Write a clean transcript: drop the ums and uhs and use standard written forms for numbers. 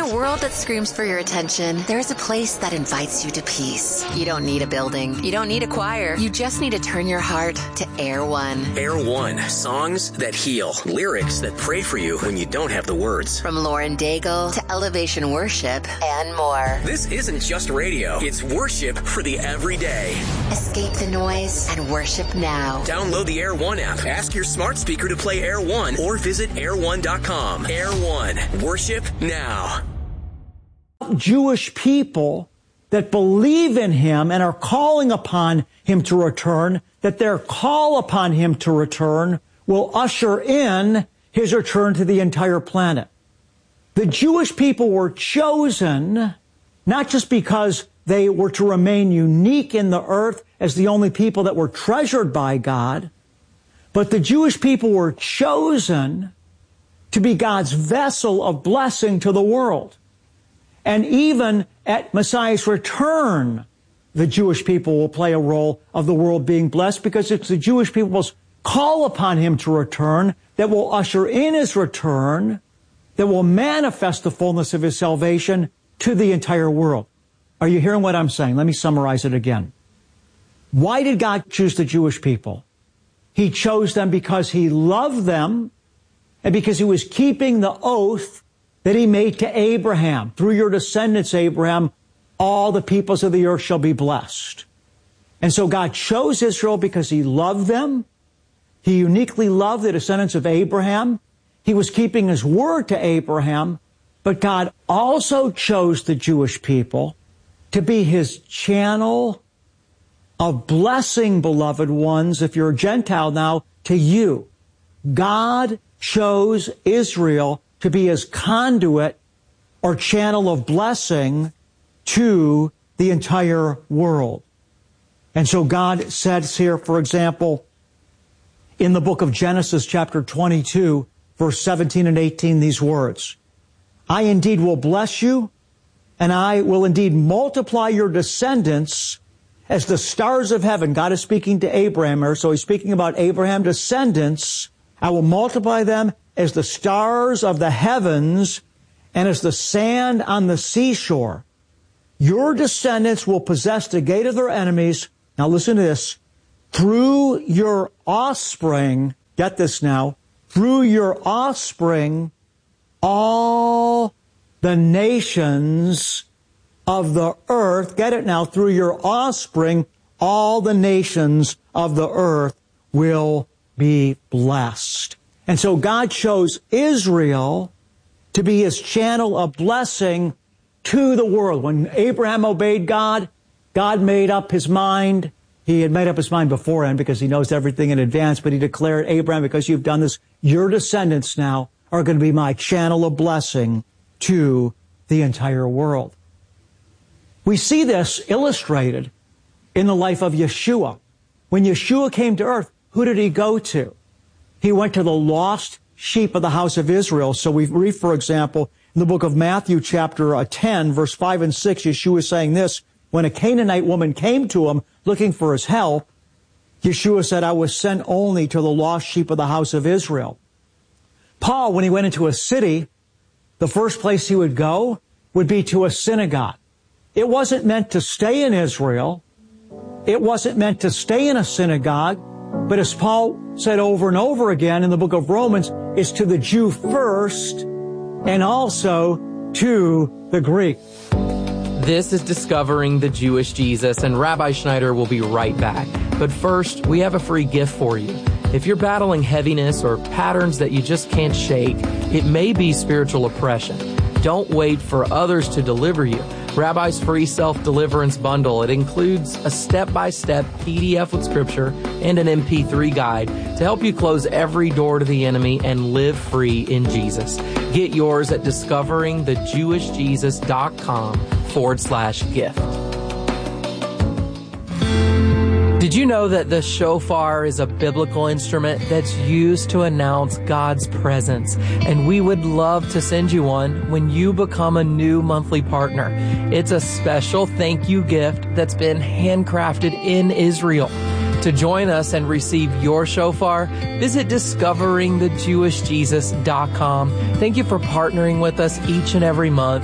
a world that screams for your attention, there's a place that invites you to peace. You don't need a building. You don't need a choir. You just need to turn your heart to Air One. Air One. Songs that heal. Lyrics that pray for you when you don't have the words. From Lauren Daigle to Elevation Worship and more. This isn't just radio. It's worship for the everyday. Escape the noise and worship now. Download the Air One app. Ask your smart speaker to play Air One or visit air1.com. Air One. Worship now. Jewish people that believe in him and are calling upon him to return, that their call upon him to return will usher in his return to the entire planet. The Jewish people were chosen not just because they were to remain unique in the earth as the only people that were treasured by God, but the Jewish people were chosen to be God's vessel of blessing to the world. And even at Messiah's return, the Jewish people will play a role of the world being blessed, because it's the Jewish people's call upon him to return that will usher in his return, that will manifest the fullness of his salvation to the entire world. Are you hearing what I'm saying? Let me summarize it again. Why did God choose the Jewish people? He chose them because he loved them and because he was keeping the oath that he made to Abraham. Through your descendants, Abraham, all the peoples of the earth shall be blessed. And so God chose Israel because he loved them. He uniquely loved the descendants of Abraham. He was keeping his word to Abraham. But God also chose the Jewish people to be his channel of blessing, beloved ones, if you're a Gentile now, to you. God chose Israel to be his conduit or channel of blessing to the entire world. And so God says here, for example, in the book of Genesis, chapter 22, verse 17 and 18, these words, I indeed will bless you, and I will indeed multiply your descendants as the stars of heaven. God is speaking to Abraham here, so he's speaking about Abraham's descendants. I will multiply them as the stars of the heavens and as the sand on the seashore. Your descendants will possess the gate of their enemies. Now listen to this. Through your offspring, get this now, through your offspring, all the nations of the earth, get it now, through your offspring, all the nations of the earth will be blessed. And so God chose Israel to be his channel of blessing to the world. When Abraham obeyed God, God made up his mind. He had made up his mind beforehand because he knows everything in advance, but he declared, Abraham, because you've done this, your descendants now are going to be my channel of blessing to the entire world. We see this illustrated in the life of Yeshua. When Yeshua came to earth, who did he go to? He went to the lost sheep of the house of Israel. So we read, for example, in the book of Matthew, chapter 10, verse 5 and 6, Yeshua is saying this, when a Canaanite woman came to him looking for his help, Yeshua said, I was sent only to the lost sheep of the house of Israel. Paul, when he went into a city, the first place he would go would be to a synagogue. It wasn't meant to stay in Israel. It wasn't meant to stay in a synagogue. But as Paul said over and over again in the book of Romans, it's to the Jew first and also to the Greek. This is Discovering the Jewish Jesus, and Rabbi Schneider will be right back. But first, we have a free gift for you. If you're battling heaviness or patterns that you just can't shake, it may be spiritual oppression. Don't wait for others to deliver you. Rabbi's free self-deliverance bundle. It includes a step-by-step PDF with scripture and an MP3 guide to help you close every door to the enemy and live free in Jesus. Get yours at discoveringthejewishjesus.com/gift. Did you know that the shofar is a biblical instrument that's used to announce God's presence? And we would love to send you one when you become a new monthly partner. It's a special thank you gift that's been handcrafted in Israel. To join us and receive your shofar, visit discoveringthejewishjesus.com. Thank you for partnering with us each and every month.